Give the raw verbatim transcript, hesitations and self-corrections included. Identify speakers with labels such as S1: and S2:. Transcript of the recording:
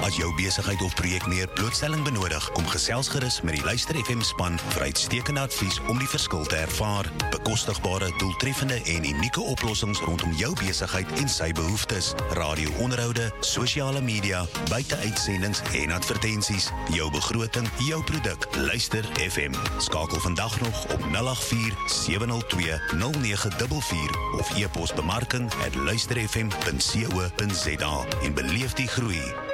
S1: As jou besigheid of projek meer blootstelling benodig, kom gesels gerus met die Luister F M span vir uitstekende advies om die verskil te ervaar. Bekostigbare, doeltreffende en unieke oplossings rondom jou besigheid en sy behoeftes. Radio-onderhoude, sosiale media, buite-uitsendings en advertensies. Jou begroting, jou produk. Luister F M. Skakel vandag nog op nul agt vier sewe nul twee nul nege vier vier of e-pos bemarking at luisterfm punt co punt za en beleef die groei.